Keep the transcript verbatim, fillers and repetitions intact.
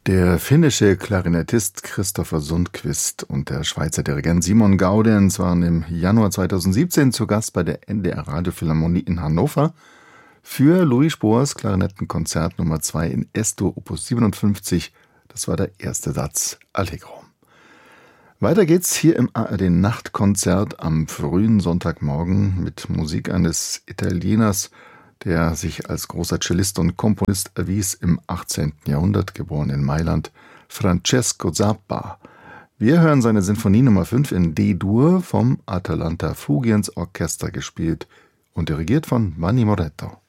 Der finnische Klarinettist Christopher Sundqvist und der Schweizer Dirigent Simon Gaudenz waren im Januar zweitausendsiebzehn zu Gast bei der N D R Radiophilharmonie in Hannover für Louis Spohrs Klarinettenkonzert Nummer zwei in Es-Dur Opus siebenundfünfzig. Das war der erste Satz Allegro. Weiter geht's hier im A R D Nachtkonzert am frühen Sonntagmorgen mit Musik eines Italieners, der sich als großer Cellist und Komponist erwies im achtzehnten Jahrhundert, geboren in Mailand, Francesco Zappa. Wir hören seine Sinfonie Nummer fünf in D-Dur vom Atalanta Fugiens Orchester gespielt und dirigiert von Vanni Moretto.